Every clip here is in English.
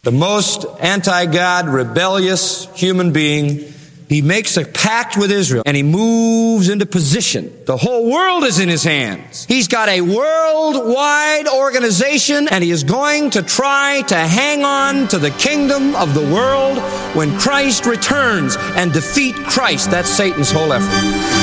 the most anti-God, rebellious human being. He makes a pact with Israel, and he moves into position. The whole world is in his hands. He's got a worldwide organization, and he is going to try to hang on to the kingdom of the world when Christ returns and defeat Christ. That's Satan's whole effort.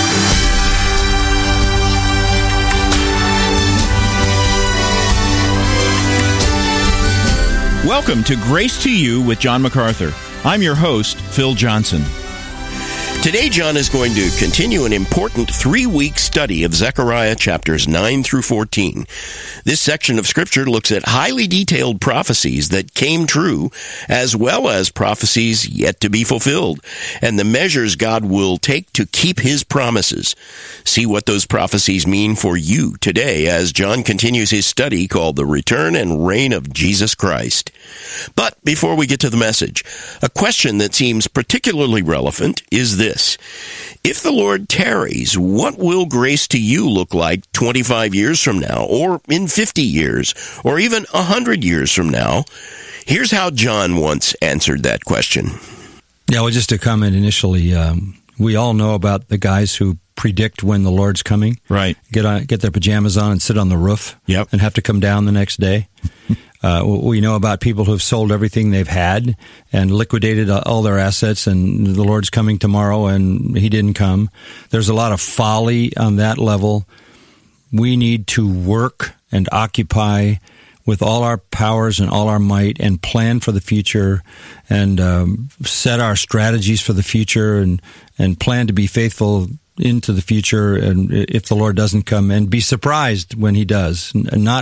Welcome to Grace to You with John MacArthur. I'm your host, Phil Johnson. Today, John is going to continue an important 3-week study of Zechariah chapters 9 through 14. This section of Scripture looks at highly detailed prophecies that came true, as well as prophecies yet to be fulfilled, and the measures God will take to keep His promises. See what those prophecies mean for you today as John continues his study called The Return and Reign of Jesus Christ. But before we get to the message, a question that seems particularly relevant is this. If the Lord tarries, what will grace to you look like 25 years from now, or in 50 years, or even 100 years from now? Here's how John once answered that question. Yeah, well, just to comment initially, we all know about the guys who predict when the Lord's coming. Right. Get their pajamas on and sit on the roof. Yep. And have to come down the next day. We know about people who have sold everything they've had and liquidated all their assets, and the Lord's coming tomorrow, and He didn't come. There's a lot of folly on that level. We need to work and occupy with all our powers and all our might and plan for the future and set our strategies for the future and plan to be faithful into the future, and if the Lord doesn't come, and be surprised when He does.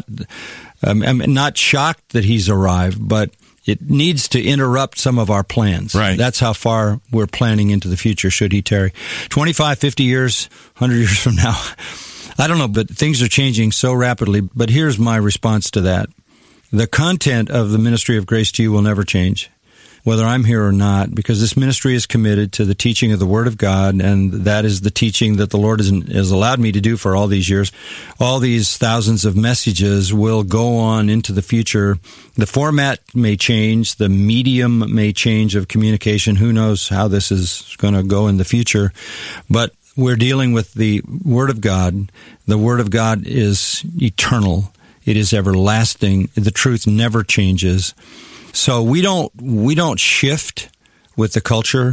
I'm not shocked that He's arrived, but it needs to interrupt some of our plans. Right. That's how far we're planning into the future, should He tarry. 25, 50 years, 100 years from now, I don't know, but things are changing so rapidly. But here's my response to that. The content of the ministry of Grace to You will never change, whether I'm here or not, because this ministry is committed to the teaching of the Word of God, and that is the teaching that the Lord has allowed me to do for all these years. All these thousands of messages will go on into the future. The format may change, the medium may change of communication. Who knows how this is going to go in the future, but we're dealing with the Word of God. The Word of God is eternal. It is everlasting. The truth never changes. So we don't shift with the culture.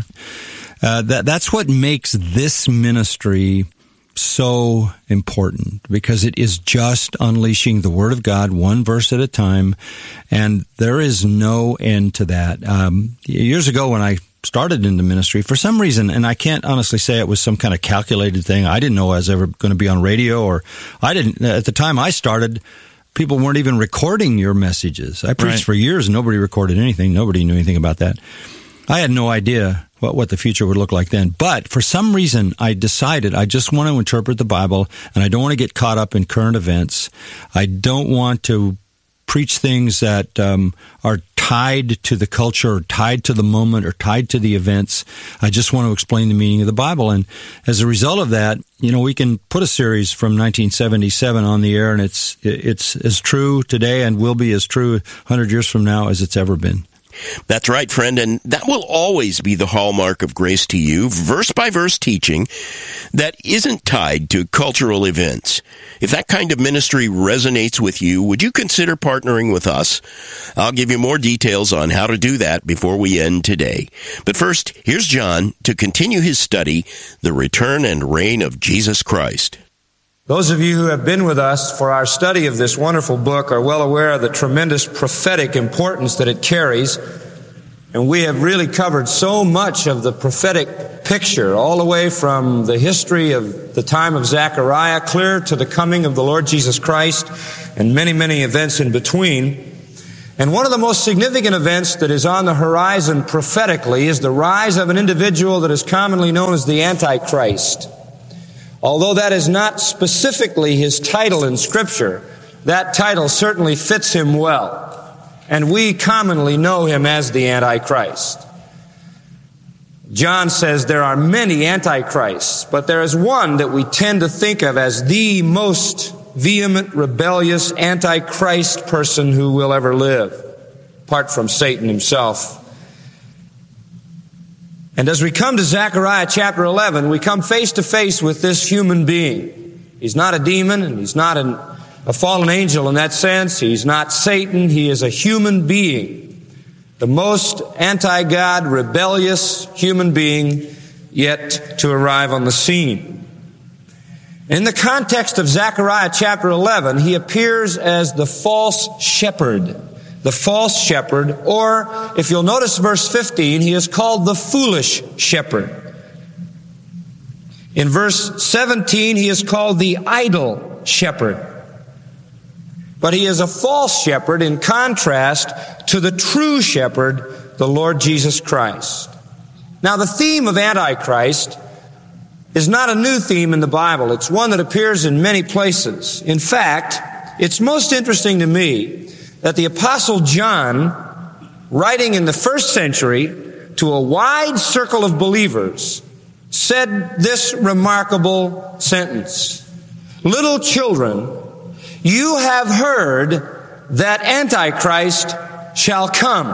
That's what makes this ministry so important, because it is just unleashing the Word of God one verse at a time, and there is no end to that. Years ago when I started in the ministry, for some reason, and I can't honestly say it was some kind of calculated thing. I didn't know I was ever going to be on radio, or at the time I started, people weren't even recording your messages. I preached for years and nobody recorded anything. Nobody knew anything about that. I had no idea what the future would look like then. But for some reason, I decided I just want to interpret the Bible, and I don't want to get caught up in current events. I don't want to preach things that are tied to the culture or tied to the moment or tied to the events. I just want to explain the meaning of the Bible. And as a result of that, we can put a series from 1977 on the air, and it's as true today and will be as true 100 years from now as it's ever been. That's right, friend, and that will always be the hallmark of Grace to You, verse-by-verse teaching that isn't tied to cultural events. If that kind of ministry resonates with you, would you consider partnering with us? I'll give you more details on how to do that before we end today. But first, here's John to continue his study, The Return and Reign of Jesus Christ. Those of you who have been with us for our study of this wonderful book are well aware of the tremendous prophetic importance that it carries. And we have really covered so much of the prophetic picture, all the way from the history of the time of Zechariah, clear to the coming of the Lord Jesus Christ, and many, many events in between. And one of the most significant events that is on the horizon prophetically is the rise of an individual that is commonly known as the Antichrist. Although that is not specifically his title in Scripture, that title certainly fits him well. And we commonly know him as the Antichrist. John says there are many Antichrists, but there is one that we tend to think of as the most vehement, rebellious, Antichrist person who will ever live. apart from Satan himself. And as we come to Zechariah chapter 11, we come face to face with this human being. He's not a demon, and he's not a fallen angel in that sense. He's not Satan. He is a human being, the most anti-God, rebellious human being yet to arrive on the scene. In the context of Zechariah chapter 11, he appears as the false shepherd. The false shepherd, or if you'll notice verse 15, he is called the foolish shepherd. In verse 17, he is called the idle shepherd. But he is a false shepherd in contrast to the true shepherd, the Lord Jesus Christ. Now, the theme of Antichrist is not a new theme in the Bible. It's one that appears in many places. In fact, it's most interesting to me that the Apostle John, writing in the first century to a wide circle of believers, said this remarkable sentence: "Little children, you have heard that Antichrist shall come."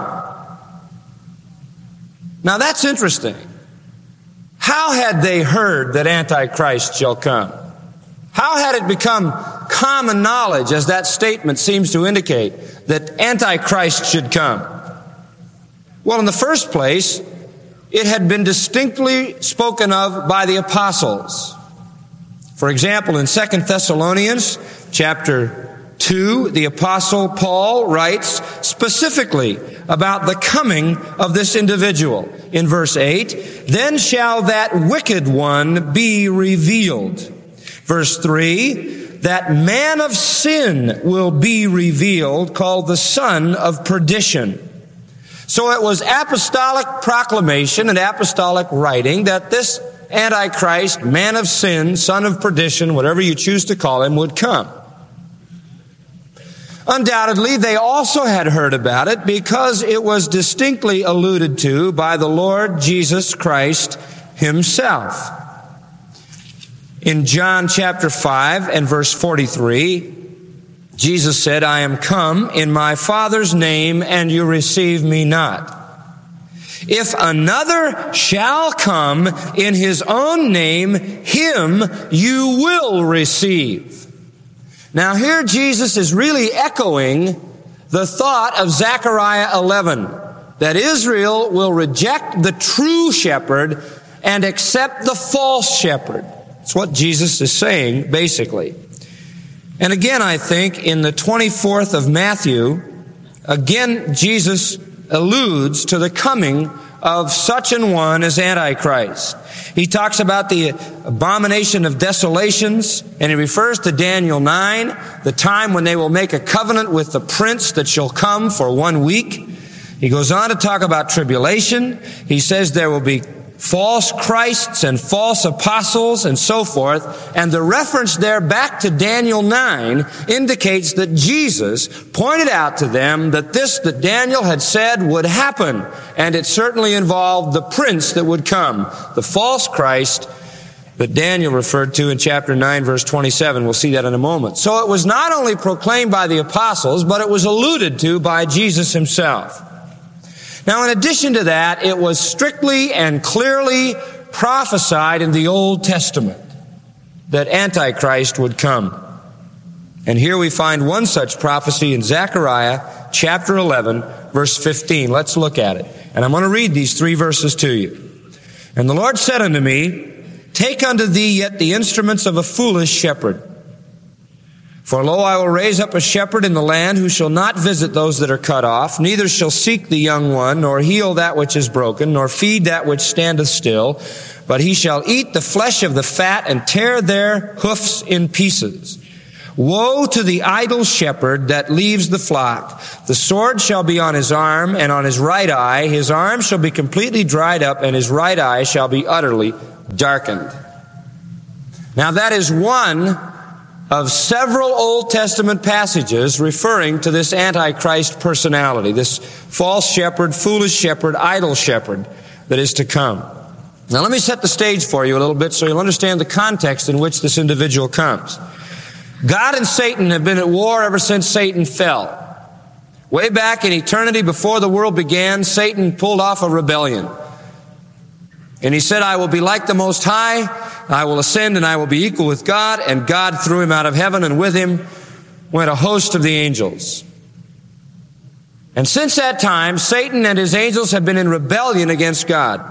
Now that's interesting. How had they heard that Antichrist shall come? How had it become common knowledge, as that statement seems to indicate, that Antichrist should come? Well, in the first place, it had been distinctly spoken of by the apostles. For example, in 2 Thessalonians chapter 2, the apostle Paul writes specifically about the coming of this individual. In verse 8, "Then shall that wicked one be revealed." Verse 3, "That man of sin will be revealed, called the son of perdition." So it was apostolic proclamation and apostolic writing that this Antichrist, man of sin, son of perdition, whatever you choose to call him, would come. Undoubtedly, they also had heard about it because it was distinctly alluded to by the Lord Jesus Christ himself. In John chapter 5 and verse 43, Jesus said, "I am come in my Father's name, and you receive me not. If another shall come in his own name, him you will receive." Now here Jesus is really echoing the thought of Zechariah 11, that Israel will reject the true shepherd and accept the false shepherd. That's what Jesus is saying, basically. And again, I think in the 24th of Matthew, again, Jesus alludes to the coming of such an one as Antichrist. He talks about the abomination of desolations, and he refers to Daniel 9, the time when they will make a covenant with the prince that shall come for 1 week. He goes on to talk about tribulation. He says there will be false Christs and false apostles and so forth. And the reference there back to Daniel 9 indicates that Jesus pointed out to them that this that Daniel had said would happen. And it certainly involved the prince that would come, the false Christ that Daniel referred to in chapter 9, verse 27. We'll see that in a moment. So it was not only proclaimed by the apostles, but it was alluded to by Jesus himself. Now, in addition to that, it was strictly and clearly prophesied in the Old Testament that Antichrist would come. And here we find one such prophecy in Zechariah chapter 11, verse 15. Let's look at it. And I'm going to read these 3 verses to you. "And the Lord said unto me, Take unto thee yet the instruments of a foolish shepherd. For lo, I will raise up a shepherd in the land who shall not visit those that are cut off, neither shall seek the young one, nor heal that which is broken, nor feed that which standeth still. But he shall eat the flesh of the fat and tear their hoofs in pieces. Woe to the idle shepherd that leaves the flock. The sword shall be on his arm and on his right eye. His arm shall be completely dried up, and his right eye shall be utterly darkened." Now that is one of several Old Testament passages referring to this Antichrist personality, this false shepherd, foolish shepherd, idle shepherd that is to come. Now let me set the stage for you a little bit so you'll understand the context in which this individual comes. God and Satan have been at war ever since Satan fell. Way back in eternity before the world began, Satan pulled off a rebellion. And he said, I will be like the Most High, I will ascend and I will be equal with God. And God threw him out of heaven, and with him went a host of the angels. And since that time, Satan and his angels have been in rebellion against God.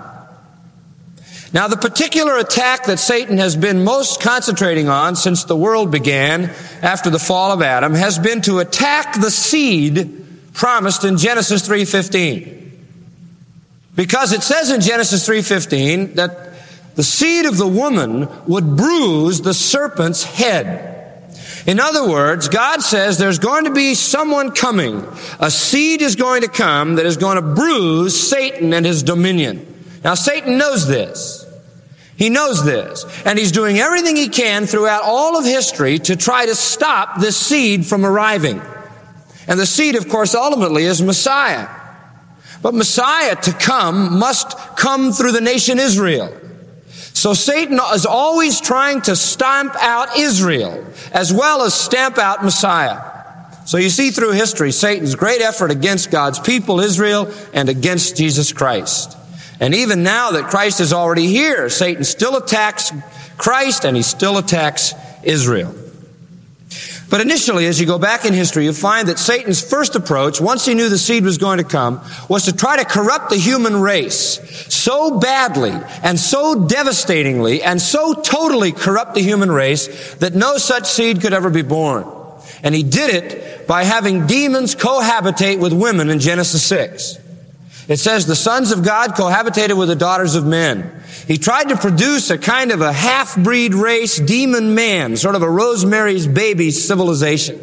Now, the particular attack that Satan has been most concentrating on since the world began after the fall of Adam has been to attack the seed promised in Genesis 3:15. Because it says in Genesis 3:15 that the seed of the woman would bruise the serpent's head. In other words, God says there's going to be someone coming. A seed is going to come that is going to bruise Satan and his dominion. Now, Satan knows this. He knows this. And he's doing everything he can throughout all of history to try to stop this seed from arriving. And the seed, of course, ultimately is Messiah. But Messiah to come must come through the nation Israel. So Satan is always trying to stamp out Israel as well as stamp out Messiah. So you see through history Satan's great effort against God's people, Israel, and against Jesus Christ. And even now that Christ is already here, Satan still attacks Christ and he still attacks Israel. But initially, as you go back in history, you find that Satan's first approach, once he knew the seed was going to come, was to try to corrupt the human race so badly and so devastatingly and so totally corrupt the human race that no such seed could ever be born. And he did it by having demons cohabitate with women in Genesis 6. It says the sons of God cohabitated with the daughters of men. He tried to produce a kind of a half-breed race, demon man, sort of a Rosemary's Baby civilization.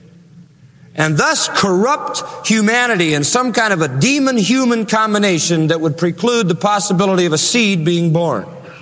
And thus corrupt humanity in some kind of a demon-human combination that would preclude the possibility of a seed being born.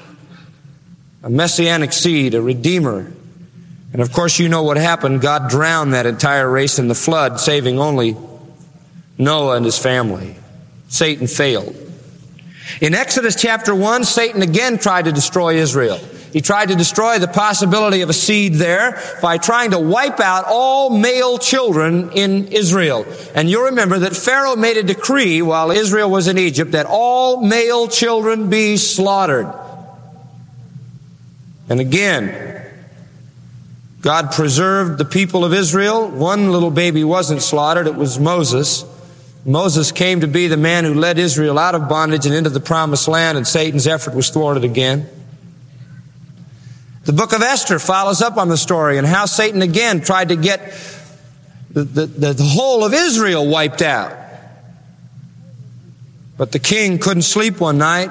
A messianic seed, a redeemer. And of course you know what happened. God drowned that entire race in the flood, saving only Noah and his family. Satan failed. In Exodus chapter 1, Satan again tried to destroy Israel. He tried to destroy the possibility of a seed there by trying to wipe out all male children in Israel. And you'll remember that Pharaoh made a decree while Israel was in Egypt that all male children be slaughtered. And again, God preserved the people of Israel. One little baby wasn't slaughtered. It was Moses. Moses came to be the man who led Israel out of bondage and into the promised land, and Satan's effort was thwarted again. The book of Esther follows up on the story and how Satan again tried to get the whole of Israel wiped out. But the king couldn't sleep one night.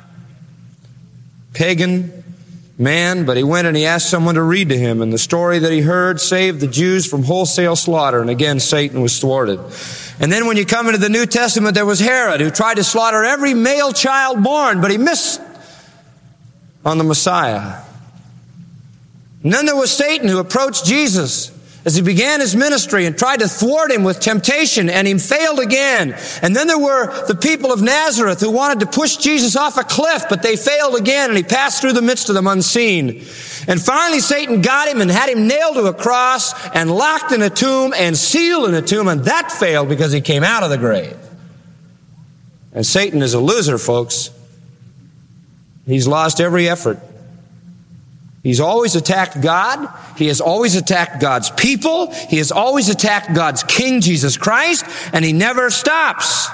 Pagan man, but he went and he asked someone to read to him, and the story that he heard saved the Jews from wholesale slaughter, and again Satan was thwarted. And then when you come into the New Testament, there was Herod who tried to slaughter every male child born, but he missed on the Messiah. And then there was Satan who approached Jesus as he began his ministry and tried to thwart him with temptation, and he failed again. And then there were the people of Nazareth who wanted to push Jesus off a cliff, but they failed again, and he passed through the midst of them unseen. And finally Satan got him and had him nailed to a cross and locked in a tomb and sealed in a tomb, and that failed because he came out of the grave. And Satan is a loser, folks. He's lost every effort. He's always attacked God. He has always attacked God's people. He has always attacked God's King, Jesus Christ, and he never stops.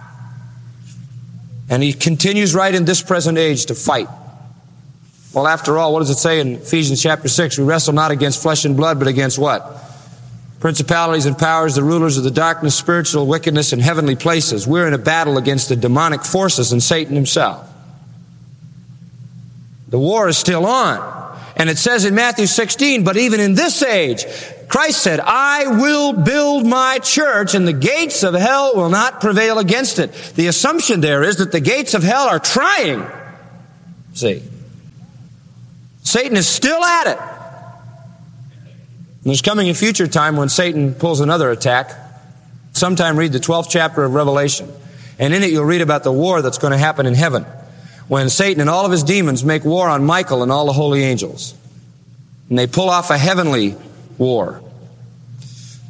And he continues right in this present age to fight. Well, after all, what does it say in Ephesians chapter 6? We wrestle not against flesh and blood, but against what? Principalities and powers, the rulers of the darkness, spiritual wickedness in heavenly places. We're in a battle against the demonic forces and Satan himself. The war is still on. And it says in Matthew 16, but even in this age, Christ said, I will build my church and the gates of hell will not prevail against it. The assumption there is that the gates of hell are trying. See, Satan is still at it. And there's coming a future time when Satan pulls another attack. Sometime read the 12th chapter of Revelation. And in it you'll read about the war that's going to happen in heaven, when Satan and all of his demons make war on Michael and all the holy angels. And they pull off a heavenly war.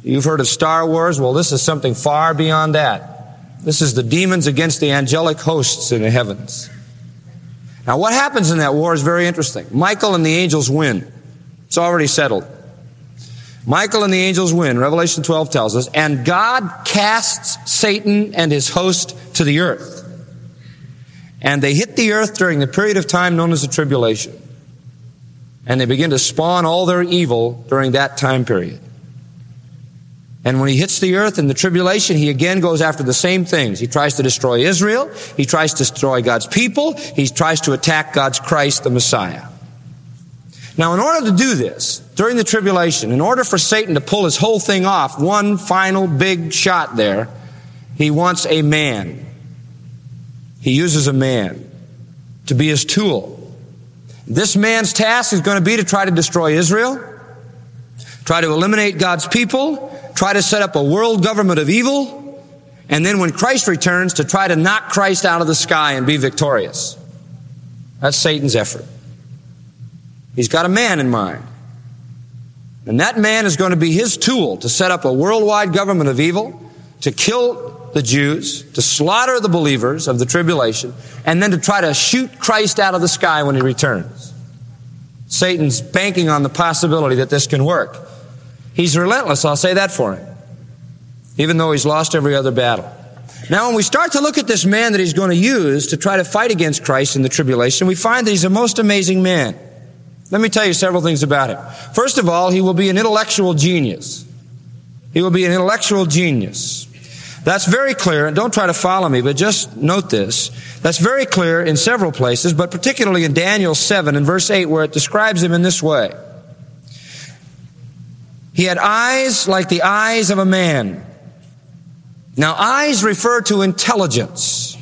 You've heard of Star Wars. Well, this is something far beyond that. This is the demons against the angelic hosts in the heavens. Now, what happens in that war is very interesting. Michael and the angels win. It's already settled. Michael and the angels win. Revelation 12 tells us. And God casts Satan and his host to the earth. And they hit the earth during the period of time known as the tribulation. And they begin to spawn all their evil during that time period. And when he hits the earth in the tribulation, he again goes after the same things. He tries to destroy Israel. He tries to destroy God's people. He tries to attack God's Christ, the Messiah. Now, in order to do this, during the tribulation, in order for Satan to pull his whole thing off, one final big shot there, he wants a man. He uses a man to be his tool. This man's task is going to be to try to destroy Israel, try to eliminate God's people, try to set up a world government of evil, and then when Christ returns, to try to knock Christ out of the sky and be victorious. That's Satan's effort. He's got a man in mind. And that man is going to be his tool to set up a worldwide government of evil, to kill the Jews, to slaughter the believers of the tribulation, and then to try to shoot Christ out of the sky when he returns. Satan's banking on the possibility that this can work. He's relentless, I'll say that for him, even though he's lost every other battle. Now, when we start to look at this man that he's going to use to try to fight against Christ in the tribulation, we find that he's a most amazing man. Let me tell you several things about him. First of all, he will be an intellectual genius. He will be an intellectual genius. That's very clear, and don't try to follow me, but just note this. That's very clear in several places, but particularly in Daniel 7 and verse 8, where it describes him in this way. He had eyes like the eyes of a man. Now, eyes refer to intelligence.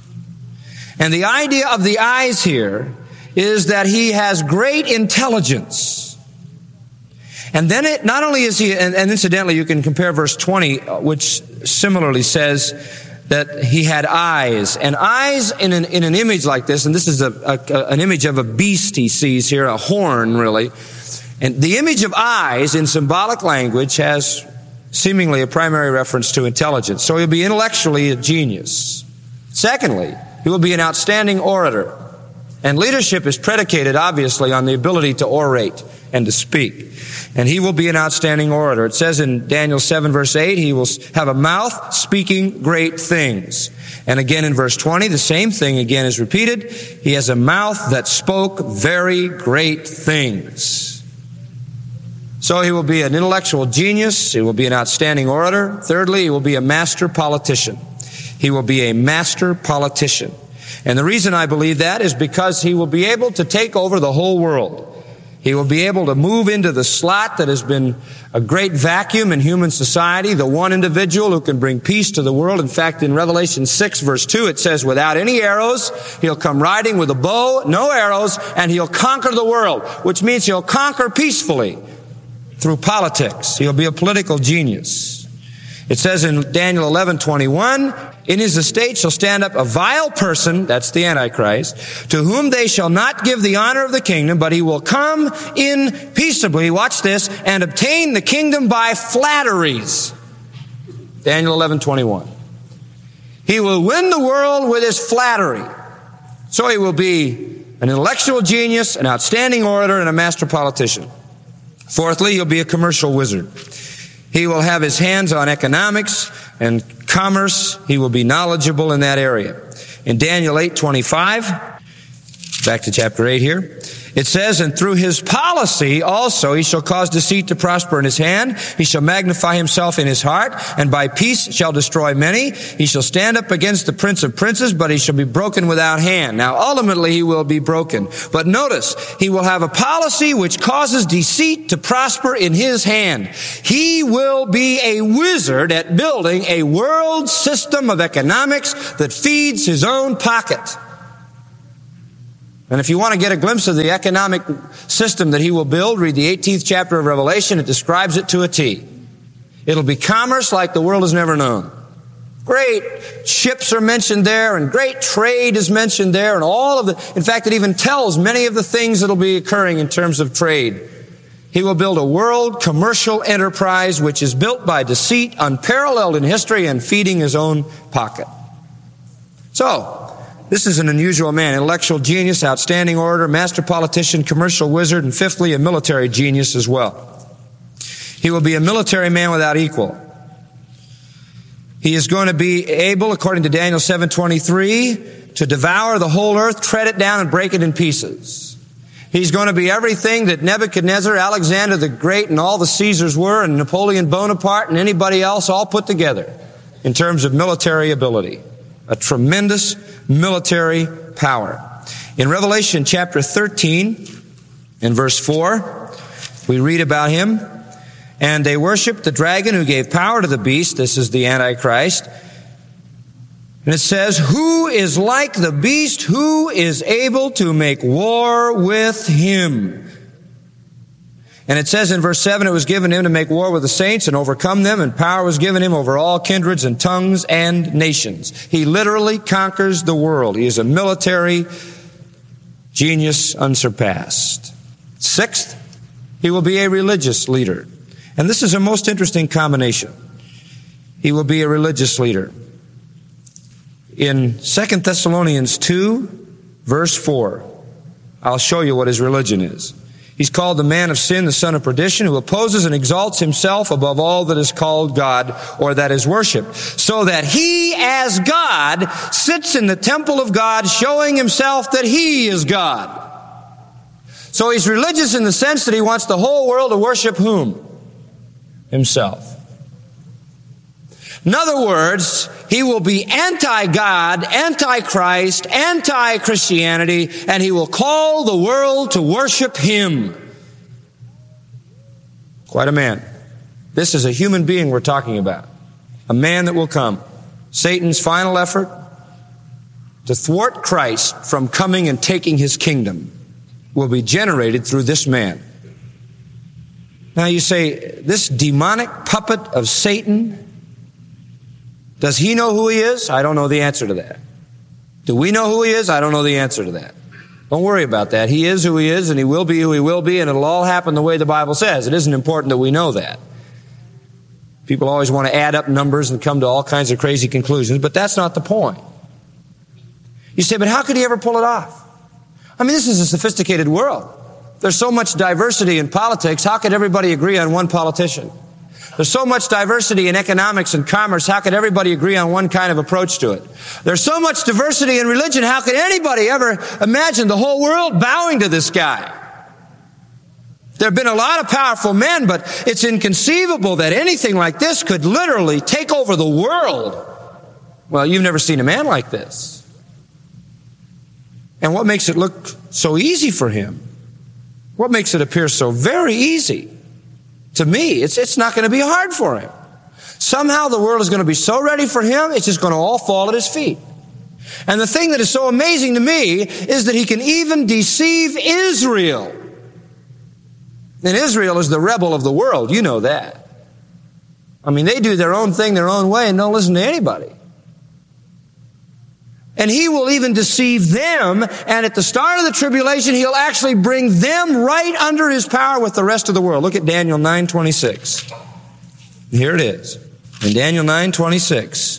And the idea of the eyes here is that he has great intelligence. And then not only is he, and incidentally you can compare verse 20, which similarly says that he had eyes. And eyes in an image like this, and this is an image of a beast he sees here, a horn really. And the image of eyes in symbolic language has seemingly a primary reference to intelligence. So he'll be intellectually a genius. Secondly, he will be an outstanding orator. And leadership is predicated, obviously, on the ability to orate and to speak. And he will be an outstanding orator. It says in Daniel 7, verse 8, he will have a mouth speaking great things. And again in verse 20, the same thing again is repeated. He has a mouth that spoke very great things. So he will be an intellectual genius. He will be an outstanding orator. Thirdly, he will be a master politician. He will be a master politician. And the reason I believe that is because he will be able to take over the whole world. He will be able to move into the slot that has been a great vacuum in human society, the one individual who can bring peace to the world. In fact, in Revelation 6, verse 2, it says, without any arrows, he'll come riding with a bow, no arrows, and he'll conquer the world, which means he'll conquer peacefully through politics. He'll be a political genius. It says in Daniel 11:21, in his estate shall stand up a vile person, that's the Antichrist, to whom they shall not give the honor of the kingdom, but he will come in peaceably, watch this, and obtain the kingdom by flatteries. Daniel 11:21. He will win the world with his flattery. So he will be an intellectual genius, an outstanding orator, and a master politician. Fourthly, he'll be a commercial wizard. He will have his hands on economics and commerce. He will be knowledgeable in that area. In Daniel 8:25, back to chapter 8 here, it says, and through his policy also he shall cause deceit to prosper in his hand. He shall magnify himself in his heart, and by peace shall destroy many. He shall stand up against the prince of princes, but he shall be broken without hand. Now ultimately he will be broken. But notice, he will have a policy which causes deceit to prosper in his hand. He will be a wizard at building a world system of economics that feeds his own pocket. And if you want to get a glimpse of the economic system that he will build, read the 18th chapter of Revelation. It describes it to a T. It'll be commerce like the world has never known. Great ships are mentioned there, and great trade is mentioned there, and all of the, in fact, it even tells many of the things that'll be occurring in terms of trade He will build a world commercial enterprise which is built by deceit, unparalleled in history, and feeding his own pocket. So, this is an unusual man, intellectual genius, outstanding orator, master politician, commercial wizard, and fifthly, a military genius as well. He will be a military man without equal. He is going to be able, according to Daniel 7:23, to devour the whole earth, tread it down, and break it in pieces. He's going to be everything that Nebuchadnezzar, Alexander the Great, and all the Caesars were, and Napoleon Bonaparte, and anybody else all put together in terms of military ability. A tremendous military power. In Revelation chapter 13, in verse 4, we read about him. And they worshiped the dragon who gave power to the beast. This is the Antichrist. And it says, who is like the beast? Who is able to make war with him? And it says in verse 7, it was given him to make war with the saints and overcome them, and power was given him over all kindreds and tongues and nations. He literally conquers the world. He is a military genius unsurpassed. Sixth, he will be a religious leader. And this is a most interesting combination. He will be a religious leader. In 2 Thessalonians 2, verse 4, I'll show you what his religion is. He's called the man of sin, the son of perdition, who opposes and exalts himself above all that is called God or that is worshipped, so that he as God sits in the temple of God, showing himself that he is God. So he's religious in the sense that he wants the whole world to worship whom? Himself. In other words, he will be anti-God, anti-Christ, anti-Christianity, and he will call the world to worship him. Quite a man. This is a human being we're talking about. A man that will come. Satan's final effort to thwart Christ from coming and taking his kingdom will be generated through this man. Now you say, this demonic puppet of Satan, does he know who he is? I don't know the answer to that. Do we know who he is? I don't know the answer to that. Don't worry about that. He is who he is, and he will be who he will be, and it'll all happen the way the Bible says. It isn't important that we know that. People always want to add up numbers and come to all kinds of crazy conclusions, but that's not the point. You say, but how could he ever pull it off? I mean, this is a sophisticated world. There's so much diversity in politics. How could everybody agree on one politician? There's so much diversity in economics and commerce. How could everybody agree on one kind of approach to it? There's so much diversity in religion. How could anybody ever imagine the whole world bowing to this guy? There have been a lot of powerful men, but it's inconceivable that anything like this could literally take over the world. Well, you've never seen a man like this. And what makes it look so easy for him? What makes it appear so very easy? To me, it's not going to be hard for him. Somehow the world is going to be so ready for him, it's just going to all fall at his feet. And the thing that is so amazing to me is that he can even deceive Israel. And Israel is the rebel of the world. You know that. I mean, they do their own thing their own way and don't listen to anybody. And he will even deceive them, and at the start of the tribulation, he'll actually bring them right under his power with the rest of the world. Look at Daniel 9:26. Here it is. In Daniel 9:26,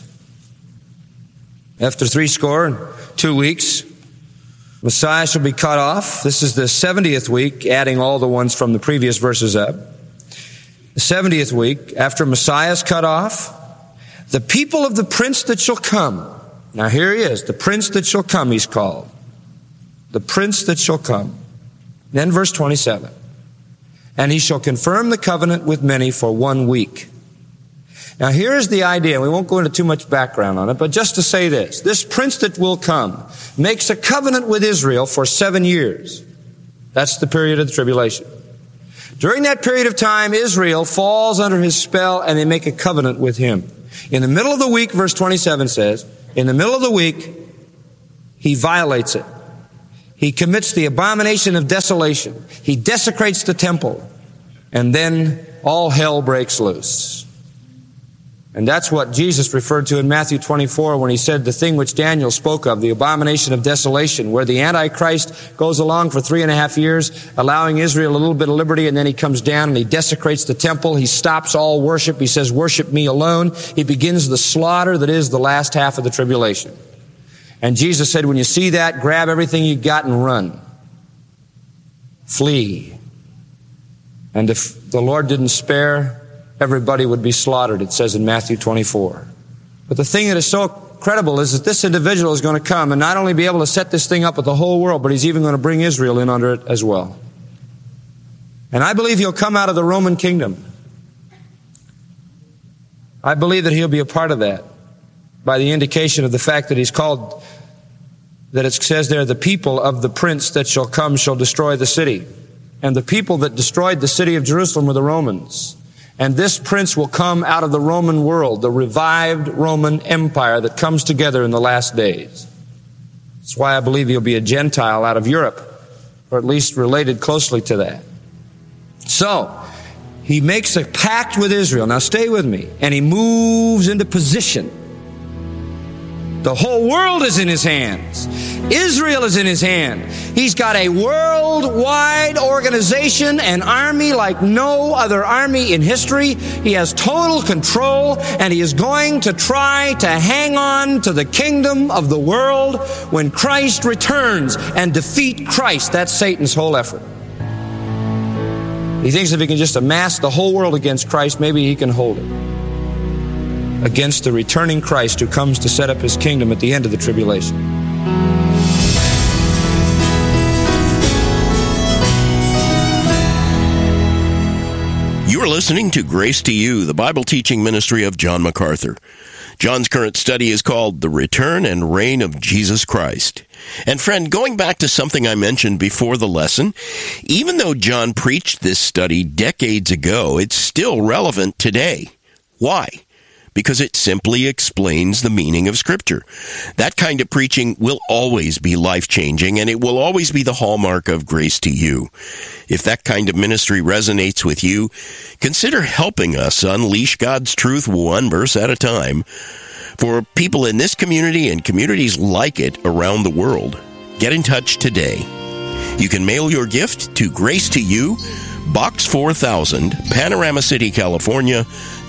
after 62 weeks, Messiah shall be cut off. This is the 70th week, adding all the ones from the previous verses up. The 70th week, after Messiah is cut off, the people of the prince that shall come. Now here he is, the prince that shall come, he's called. The prince that shall come. Then verse 27. And he shall confirm the covenant with many for 1 week. Now here's the idea. We won't go into too much background on it, but just to say this. This prince that will come makes a covenant with Israel for 7 years. That's the period of the tribulation. During that period of time, Israel falls under his spell and they make a covenant with him. In the middle of the week, verse 27 says, in the middle of the week, he violates it. He commits the abomination of desolation. He desecrates the temple. And then all hell breaks loose. And that's what Jesus referred to in Matthew 24 when he said the thing which Daniel spoke of, the abomination of desolation, where the Antichrist goes along for 3.5 years, allowing Israel a little bit of liberty, and then he comes down and he desecrates the temple. He stops all worship. He says, worship me alone. He begins the slaughter that is the last half of the tribulation. And Jesus said, when you see that, grab everything you got and run. Flee. And if the Lord didn't spare, everybody would be slaughtered, it says in Matthew 24. But the thing that is so credible is that this individual is going to come and not only be able to set this thing up with the whole world, but he's even going to bring Israel in under it as well. And I believe he'll come out of the Roman kingdom. I believe that he'll be a part of that by the indication of the fact that he's called, that it says there, the people of the prince that shall come shall destroy the city. And the people that destroyed the city of Jerusalem were the Romans. And this prince will come out of the Roman world, the revived Roman Empire that comes together in the last days. That's why I believe he'll be a Gentile out of Europe, or at least related closely to that. So, he makes a pact with Israel. Now stay with me. And he moves into position. The whole world is in his hands. Israel is in his hand. He's got a worldwide organization, an army like no other army in history. He has total control, and he is going to try to hang on to the kingdom of the world when Christ returns and defeat Christ. That's Satan's whole effort. He thinks if he can just amass the whole world against Christ, maybe he can hold it against the returning Christ who comes to set up his kingdom at the end of the tribulation. You are listening to Grace to You, the Bible teaching ministry of John MacArthur. John's current study is called The Return and Reign of Jesus Christ. And friend, going back to something I mentioned before the lesson, even though John preached this study decades ago, it's still relevant today. Why? Because it simply explains the meaning of Scripture. That kind of preaching will always be life-changing, and it will always be the hallmark of Grace to You. If that kind of ministry resonates with you, consider helping us unleash God's truth one verse at a time for people in this community and communities like it around the world. Get in touch today. You can mail your gift to Grace to You, Box 4000, Panorama City, California,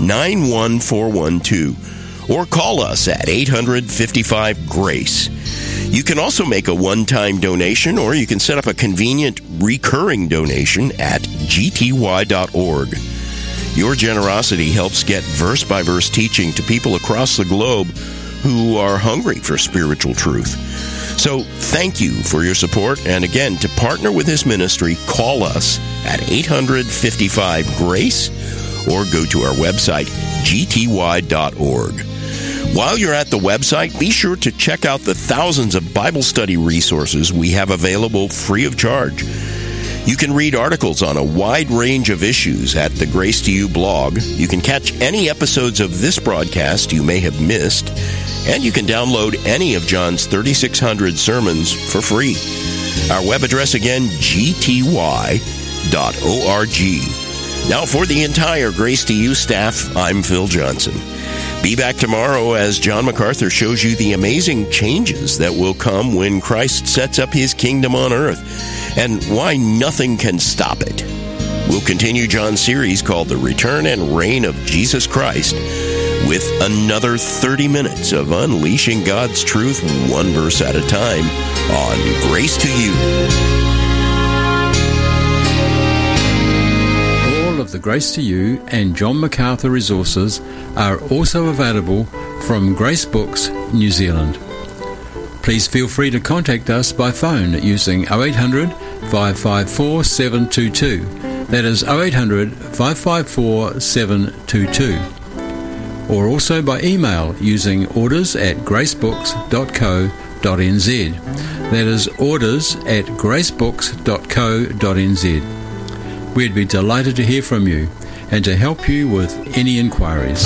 91412, or call us at 855-GRACE. You can also make a one-time donation, or you can set up a convenient recurring donation at gty.org. Your generosity helps get verse-by-verse teaching to people across the globe who are hungry for spiritual truth. So thank you for your support, and again, to partner with this ministry, call us at 855-GRACE or go to our website, gty.org. While you're at the website, be sure to check out the thousands of Bible study resources we have available free of charge. You can read articles on a wide range of issues at the Grace to You blog. You can catch any episodes of this broadcast you may have missed, and you can download any of John's 3,600 sermons for free. Our web address again, gty.org. Now for the entire Grace to You staff, I'm Phil Johnson. Be back tomorrow as John MacArthur shows you the amazing changes that will come when Christ sets up his kingdom on earth, and why nothing can stop it. We'll continue John's series called The Return and Reign of Jesus Christ with another 30 minutes of unleashing God's truth one verse at a time on Grace to You. All of the Grace to You and John MacArthur resources are also available from Grace Books, New Zealand. Please feel free to contact us by phone using 0800 554 722. That is 0800 554 722. Or also by email using orders@gracebooks.co.nz. That is orders@gracebooks.co.nz. We'd be delighted to hear from you and to help you with any inquiries.